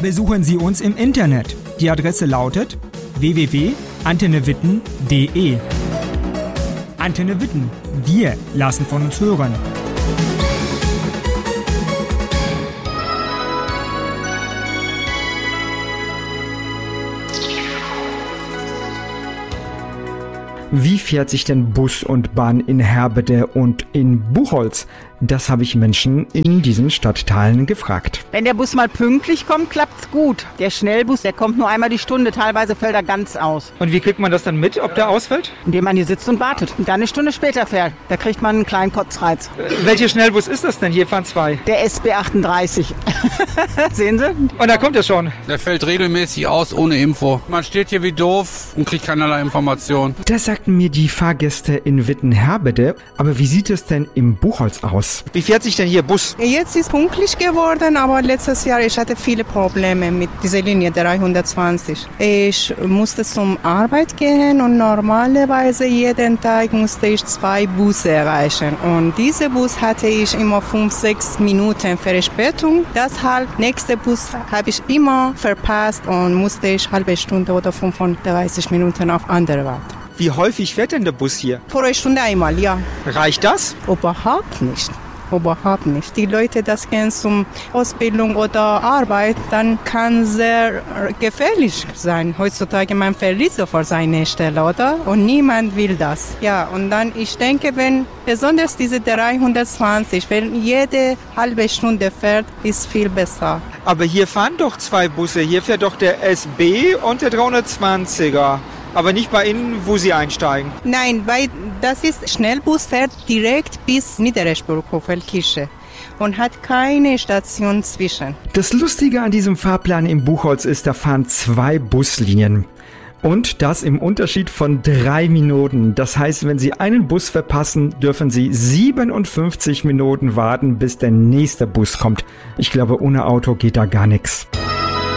besuchen Sie uns im Internet. Die Adresse lautet www.antennewitten.de. Antenne Witten. Wir lassen von uns hören. Wie fährt sich denn Bus und Bahn in Herbede und in Buchholz? Das habe ich Menschen in diesen Stadtteilen gefragt. Wenn der Bus mal pünktlich kommt, klappt's gut. Der Schnellbus, der kommt nur einmal die Stunde, teilweise fällt er ganz aus. Und wie kriegt man das dann mit, ob der ausfällt? Indem man hier sitzt und wartet und dann eine Stunde später fährt. Da kriegt man einen kleinen Kotzreiz. Welcher Schnellbus ist das denn? Hier fahren zwei. Der SB 38. Sehen Sie? Und da kommt er schon. Der fällt regelmäßig aus ohne Info. Man steht hier wie doof und kriegt keinerlei Information. Das sagten mir die Fahrgäste in Witten-Herbede. Aber wie sieht es denn im Buchholz aus? Wie fährt sich denn hier Bus? Jetzt ist pünktlich geworden, aber letztes Jahr ich hatte viele Probleme mit dieser Linie 320. Ich musste zum Arbeit gehen und normalerweise jeden Tag musste ich 2 Busse erreichen. Und diese Bus hatte ich immer 5-6 Minuten Verspätung. Deshalb, nächste Bus habe ich immer verpasst und musste ich halbe Stunde oder 35 Minuten auf andere warten. Wie häufig fährt denn der Bus hier? Pro Stunde einmal, ja. Reicht das? Überhaupt nicht. Überhaupt nicht. Die Leute, das gehen zum Ausbildung oder Arbeit, dann kann sehr gefährlich sein. Heutzutage man verliert sofort seine Stelle, oder? Und niemand will das. Ja, und dann, ich denke, wenn besonders diese 320, wenn jede halbe Stunde fährt, ist viel besser. Aber hier fahren doch 2 Busse. Hier fährt doch der SB und der 320er. Aber nicht bei Ihnen, wo Sie einsteigen. Nein, weil das ist Schnellbus, fährt direkt bis Niedereschburg-Hofelkirche und hat keine Station zwischen. Das Lustige an diesem Fahrplan im Buchholz ist, da fahren 2 Buslinien. Und das im Unterschied von 3 Minuten. Das heißt, wenn Sie einen Bus verpassen, dürfen Sie 57 Minuten warten, bis der nächste Bus kommt. Ich glaube, ohne Auto geht da gar nichts.